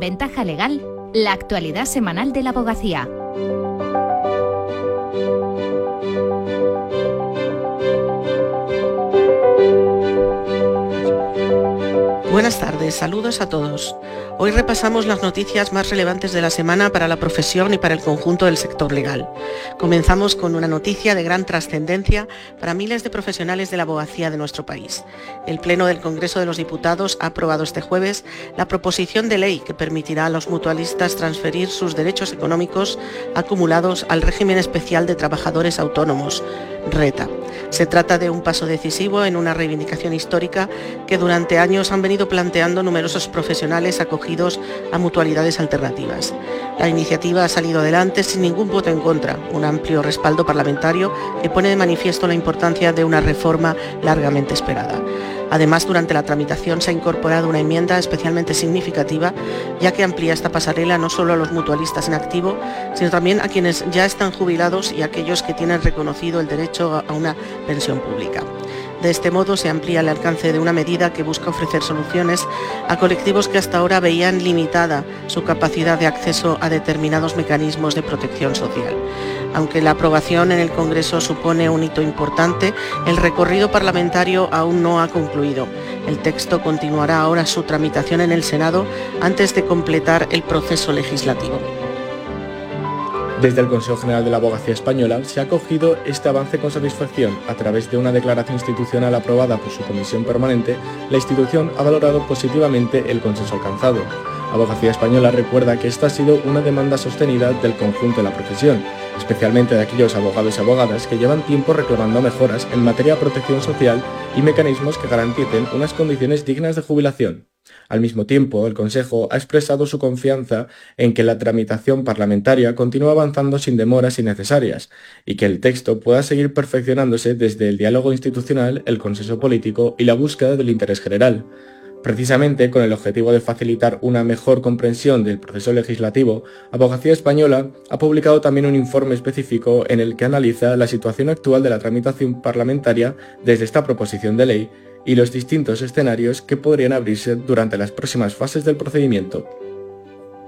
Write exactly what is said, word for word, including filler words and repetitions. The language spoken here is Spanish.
Ventaja Legal, la actualidad semanal de la abogacía. Buenas tardes, saludos a todos. Hoy repasamos las noticias más relevantes de la semana para la profesión y para el conjunto del sector legal. Comenzamos con una noticia de gran trascendencia para miles de profesionales de la abogacía de nuestro país. El Pleno del Congreso de los Diputados ha aprobado este jueves la proposición de ley que permitirá a los mutualistas transferir sus derechos económicos acumulados al régimen especial de trabajadores autónomos, RETA. Se trata de un paso decisivo en una reivindicación histórica que durante años han venido planteando numerosos profesionales acogidos a mutualidades alternativas. La iniciativa ha salido adelante sin ningún voto en contra, un amplio respaldo parlamentario que pone de manifiesto la importancia de una reforma largamente esperada. Además, durante la tramitación se ha incorporado una enmienda especialmente significativa, ya que amplía esta pasarela no solo a los mutualistas en activo, sino también a quienes ya están jubilados y a aquellos que tienen reconocido el derecho a una pensión pública. De este modo se amplía el alcance de una medida que busca ofrecer soluciones a colectivos que hasta ahora veían limitada su capacidad de acceso a determinados mecanismos de protección social. Aunque la aprobación en el Congreso supone un hito importante, el recorrido parlamentario aún no ha concluido. El texto continuará ahora su tramitación en el Senado antes de completar el proceso legislativo. Desde el Consejo General de la Abogacía Española se ha acogido este avance con satisfacción. A través de una declaración institucional aprobada por su comisión permanente, la institución ha valorado positivamente el consenso alcanzado. Abogacía Española recuerda que esta ha sido una demanda sostenida del conjunto de la profesión, especialmente de aquellos abogados y abogadas que llevan tiempo reclamando mejoras en materia de protección social y mecanismos que garanticen unas condiciones dignas de jubilación. Al mismo tiempo, el Consejo ha expresado su confianza en que la tramitación parlamentaria continúe avanzando sin demoras innecesarias y que el texto pueda seguir perfeccionándose desde el diálogo institucional, el consenso político y la búsqueda del interés general. Precisamente con el objetivo de facilitar una mejor comprensión del proceso legislativo, Abogacía Española ha publicado también un informe específico en el que analiza la situación actual de la tramitación parlamentaria desde esta proposición de ley y los distintos escenarios que podrían abrirse durante las próximas fases del procedimiento.